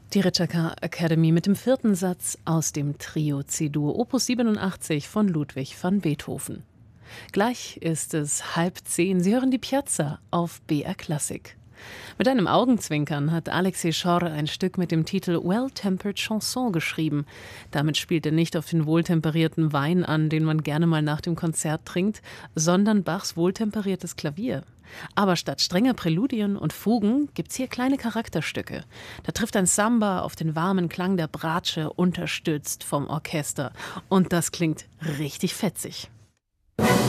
Die Ritschaka Academy mit dem 4. Satz aus dem Trio C-Dur Opus 87 von Ludwig van Beethoven. Gleich ist es 9:30. Sie hören die Piazza auf BR Klassik. Mit einem Augenzwinkern hat Alexei Schorr ein Stück mit dem Titel Well-Tempered Chanson geschrieben. Damit spielt er nicht auf den wohltemperierten Wein an, den man gerne mal nach dem Konzert trinkt, sondern Bachs wohltemperiertes Klavier. Aber statt strenger Präludien und Fugen gibt's hier kleine Charakterstücke. Da trifft ein Samba auf den warmen Klang der Bratsche, unterstützt vom Orchester. Und das klingt richtig fetzig.